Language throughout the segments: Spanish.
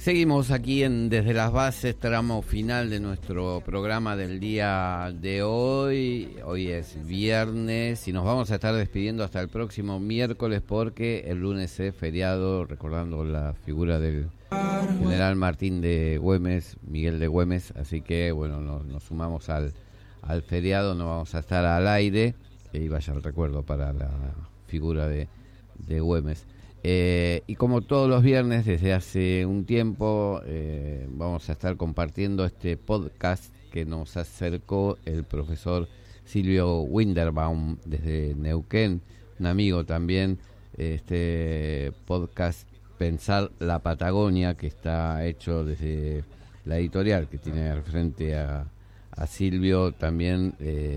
Seguimos aquí en Desde las Bases, tramo final de nuestro programa del día de hoy. Hoy es viernes y nos vamos a estar despidiendo hasta el próximo miércoles porque el lunes es feriado, recordando la figura del general Martín de Güemes, Miguel de Güemes. Así que bueno, nos sumamos al feriado, no vamos a estar al aire. Y vaya el recuerdo para la figura de Güemes. Y como todos los viernes desde hace un tiempo vamos a estar compartiendo este podcast que nos acercó el profesor Silvio Winderbaum desde Neuquén, un amigo también, este podcast Pensar la Patagonia, que está hecho desde la editorial que tiene al frente a Silvio, también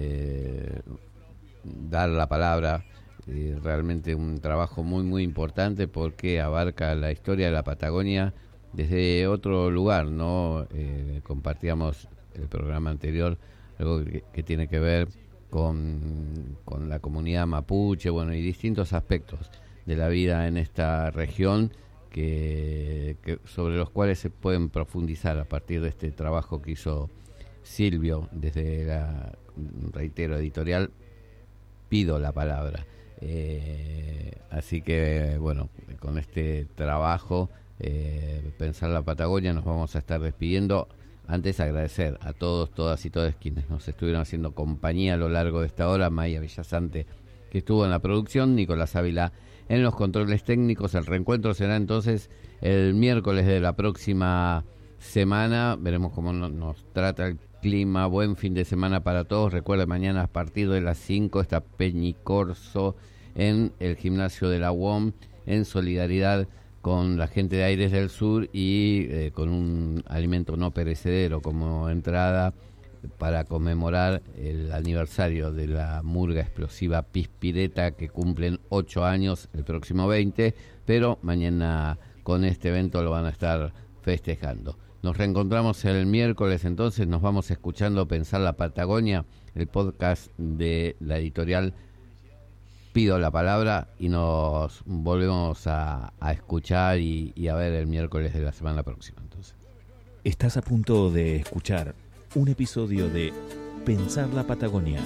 dar la palabra. Realmente un trabajo muy muy importante porque abarca la historia de la Patagonia desde otro lugar, ¿no? Compartíamos el programa anterior algo que tiene que ver con la comunidad mapuche, bueno, y distintos aspectos de la vida en esta región que sobre los cuales se pueden profundizar a partir de este trabajo que hizo Silvio desde la, reitero, editorial Pido la Palabra. Así que bueno, con este trabajo Pensar la Patagonia nos vamos a estar despidiendo. Antes agradecer a todos, todas y todas quienes nos estuvieron haciendo compañía a lo largo de esta hora. Maya Villasante, que estuvo en la producción, Nicolás Ávila en los controles técnicos. El reencuentro será entonces el miércoles de la próxima semana. Veremos cómo nos trata el clima. Buen fin de semana para todos. Recuerden, mañana a partir de las 5 está Peñicorso en el gimnasio de la UOM, en solidaridad con la gente de Aires del Sur y con un alimento no perecedero como entrada para conmemorar el aniversario de la murga explosiva Pispireta, que cumplen 8 años el próximo 20, pero mañana con este evento lo van a estar festejando. Nos reencontramos el miércoles, entonces nos vamos escuchando Pensar la Patagonia, el podcast de la editorial Pido la Palabra, y nos volvemos a escuchar y a ver el miércoles de la semana próxima. Entonces, estás a punto de escuchar un episodio de Pensar la Patagonia,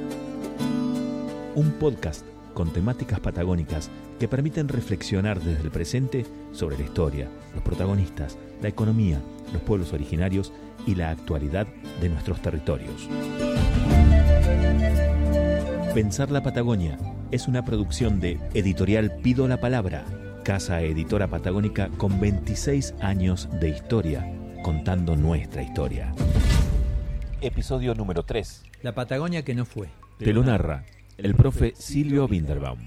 un podcast con temáticas patagónicas que permiten reflexionar desde el presente sobre la historia, los protagonistas, la economía, los pueblos originarios y la actualidad de nuestros territorios. Pensar la Patagonia es una producción de Editorial Pido la Palabra, casa editora patagónica con 26 años de historia, contando nuestra historia. Episodio número 3. La Patagonia que no fue. Te lo narra el profe Silvio Winderbaum.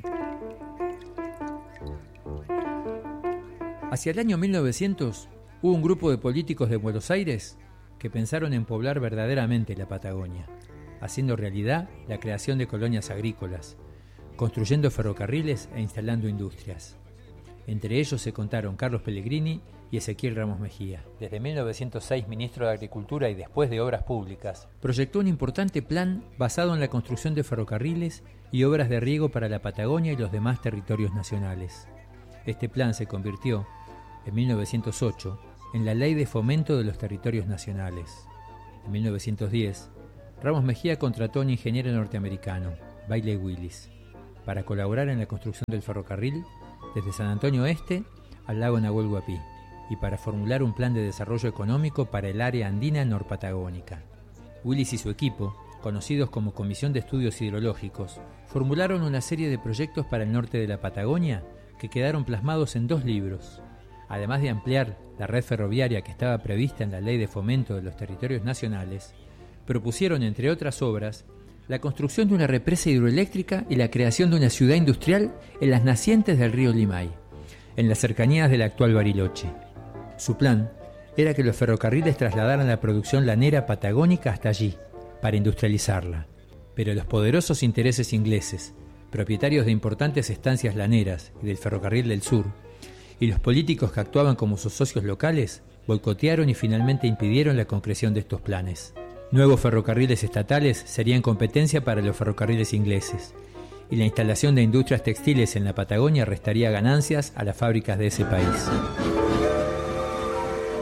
Hacia el año 1900 hubo un grupo de políticos de Buenos Aires que pensaron en poblar verdaderamente la Patagonia, haciendo realidad la creación de colonias agrícolas, construyendo ferrocarriles e instalando industrias. Entre ellos se contaron Carlos Pellegrini y Ezequiel Ramos Mejía. Desde 1906 ministro de Agricultura y después de Obras Públicas, proyectó un importante plan basado en la construcción de ferrocarriles y obras de riego para la Patagonia y los demás territorios nacionales. Este plan se convirtió, en 1908, en la Ley de Fomento de los Territorios Nacionales. En 1910, Ramos Mejía contrató a un ingeniero norteamericano, Bailey Willis, para colaborar en la construcción del ferrocarril desde San Antonio Este al lago Nahuel Huapi y para formular un plan de desarrollo económico para el área andina norpatagónica. Willis y su equipo, conocidos como Comisión de Estudios Hidrológicos, formularon una serie de proyectos para el norte de la Patagonia que quedaron plasmados en 2 libros. Además de ampliar la red ferroviaria que estaba prevista en la Ley de Fomento de los Territorios Nacionales, propusieron, entre otras obras, la construcción de una represa hidroeléctrica y la creación de una ciudad industrial en las nacientes del río Limay, en las cercanías del actual Bariloche. Su plan era que los ferrocarriles trasladaran la producción lanera patagónica hasta allí, para industrializarla. Pero los poderosos intereses ingleses, propietarios de importantes estancias laneras y del ferrocarril del sur, y los políticos que actuaban como sus socios locales, boicotearon y finalmente impidieron la concreción de estos planes. Nuevos ferrocarriles estatales serían competencia para los ferrocarriles ingleses, y la instalación de industrias textiles en la Patagonia restaría ganancias a las fábricas de ese país.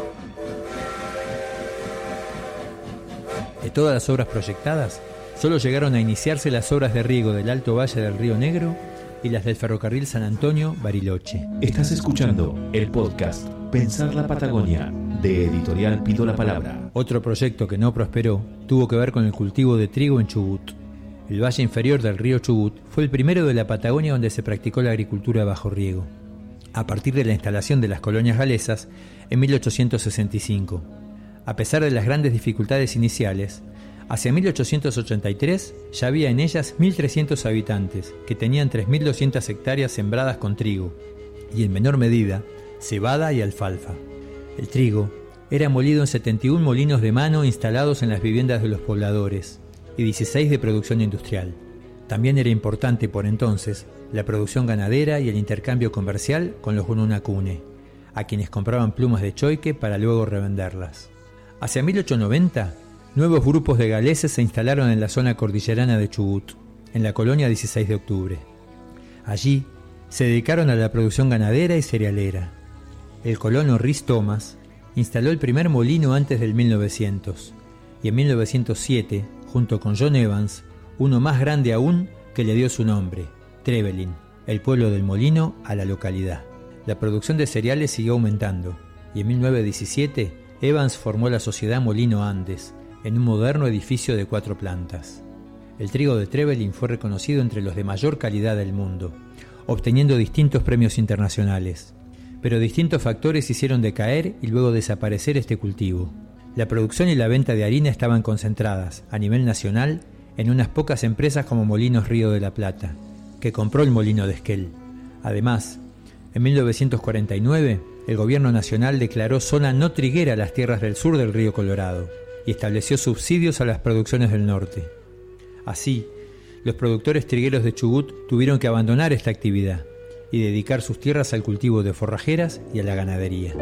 todas las obras proyectadas, solo llegaron a iniciarse las obras de riego del Alto Valle del Río Negro y las del ferrocarril San Antonio-Bariloche. Estás escuchando el podcast Pensar la Patagonia, de Editorial Pido la Palabra. Otro proyecto que no prosperó tuvo que ver con el cultivo de trigo en Chubut. El valle inferior del río Chubut fue el primero de la Patagonia donde se practicó la agricultura bajo riego, a partir de la instalación de las colonias galesas en 1865. A pesar de las grandes dificultades iniciales, hacia 1883 ya había en ellas 1.300 habitantes que tenían 3.200 hectáreas sembradas con trigo y en menor medida cebada y alfalfa. El trigo era molido en 71 molinos de mano instalados en las viviendas de los pobladores y 16 de producción industrial. También era importante por entonces la producción ganadera y el intercambio comercial con los Gununacune, a quienes compraban plumas de choique para luego revenderlas. Hacia 1890, nuevos grupos de galeses se instalaron en la zona cordillerana de Chubut, en la colonia 16 de octubre. Allí se dedicaron a la producción ganadera y cerealera. El colono Rhys Thomas instaló el primer molino antes del 1900 y en 1907, junto con John Evans, uno más grande aún que le dio su nombre, Trevelin, el pueblo del molino, a la localidad. La producción de cereales siguió aumentando y en 1917 Evans formó la sociedad Molino Andes en un moderno edificio de 4 plantas. El trigo de Trevelin fue reconocido entre los de mayor calidad del mundo, obteniendo distintos premios internacionales. Pero distintos factores hicieron decaer y luego desaparecer este cultivo. La producción y la venta de harina estaban concentradas, a nivel nacional, en unas pocas empresas como Molinos Río de la Plata, que compró el molino de Esquel. Además, en 1949, el gobierno nacional declaró zona no triguera las tierras del sur del río Colorado y estableció subsidios a las producciones del norte. Así, los productores trigueros de Chubut tuvieron que abandonar esta actividad y dedicar sus tierras al cultivo de forrajeras y a la ganadería.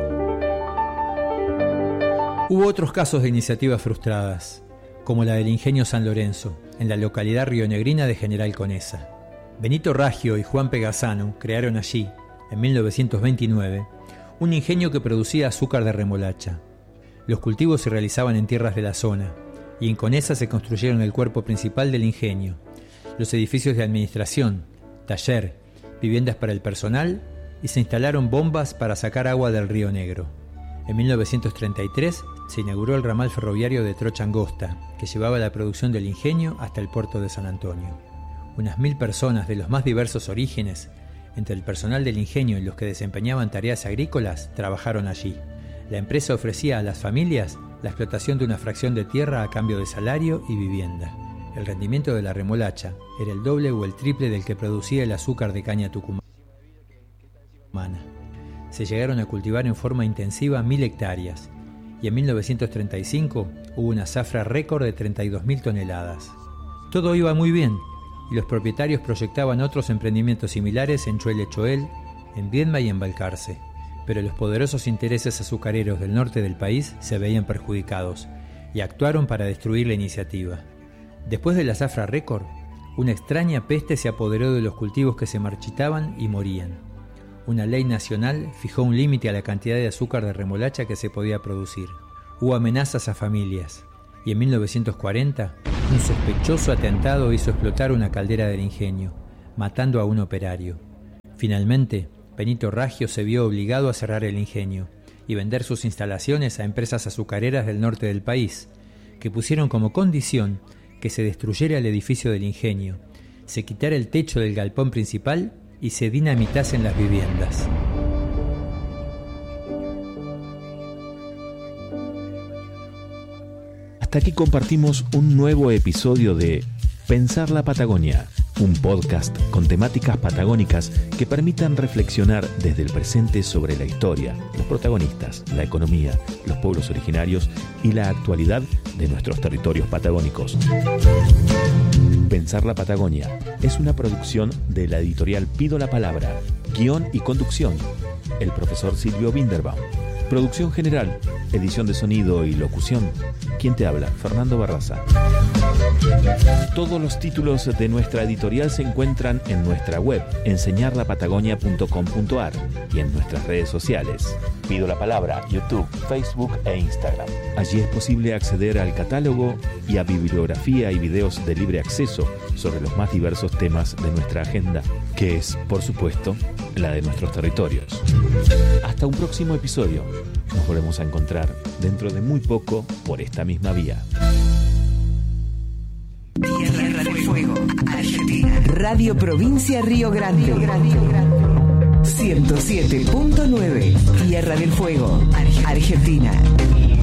Hubo otros casos de iniciativas frustradas, como la del Ingenio San Lorenzo, en la localidad rionegrina de General Conesa. Benito Raggio y Juan Pegazzano crearon allí, en 1929, un ingenio que producía azúcar de remolacha. Los cultivos se realizaban en tierras de la zona, y en Conesa se construyeron el cuerpo principal del ingenio, los edificios de administración, taller, viviendas para el personal, y se instalaron bombas para sacar agua del Río Negro. En 1933 se inauguró el ramal ferroviario de Trocha Angosta, que llevaba la producción del ingenio hasta el puerto de San Antonio. Unas 1.000 personas de los más diversos orígenes, entre el personal del ingenio y los que desempeñaban tareas agrícolas, trabajaron allí. La empresa ofrecía a las familias la explotación de una fracción de tierra a cambio de salario y vivienda. El rendimiento de la remolacha era el doble o el triple del que producía el azúcar de caña tucumana. Se llegaron a cultivar en forma intensiva 1.000 hectáreas y en 1935 hubo una zafra récord de 32.000 toneladas. Todo iba muy bien y los propietarios proyectaban otros emprendimientos similares en Choel, en Viedma y en Balcarce, pero los poderosos intereses azucareros del norte del país se veían perjudicados y actuaron para destruir la iniciativa. Después de la zafra récord, una extraña peste se apoderó de los cultivos que se marchitaban y morían. Una ley nacional fijó un límite a la cantidad de azúcar de remolacha que se podía producir. Hubo amenazas a familias y en 1940 un sospechoso atentado hizo explotar una caldera del ingenio, matando a un operario. Finalmente, Benito Raggio se vio obligado a cerrar el ingenio y vender sus instalaciones a empresas azucareras del norte del país, que pusieron como condición que se destruyera el edificio del ingenio, se quitara el techo del galpón principal y se dinamitasen las viviendas. Hasta aquí compartimos un nuevo episodio de Pensar la Patagonia, un podcast con temáticas patagónicas que permitan reflexionar desde el presente sobre la historia, los protagonistas, la economía, los pueblos originarios y la actualidad de nuestros territorios patagónicos. Pensar la Patagonia es una producción de la editorial Pido la Palabra. Guión y conducción, el profesor Silvio Binderbaum. Producción general, edición de sonido y locución. ¿Quién te habla? Fernando Barraza. Todos los títulos de nuestra editorial se encuentran en nuestra web, enseñarlapatagonia.com.ar, y en nuestras redes sociales. Pido la Palabra, YouTube, Facebook e Instagram. Allí es posible acceder al catálogo y a bibliografía y videos de libre acceso sobre los más diversos temas de nuestra agenda, que es, por supuesto, la de nuestros territorios. Hasta un próximo episodio. Nos volvemos a encontrar dentro de muy poco por esta misma vía. Tierra del Fuego, Argentina. Radio Provincia Río Grande. 107.9. Tierra del Fuego, Argentina.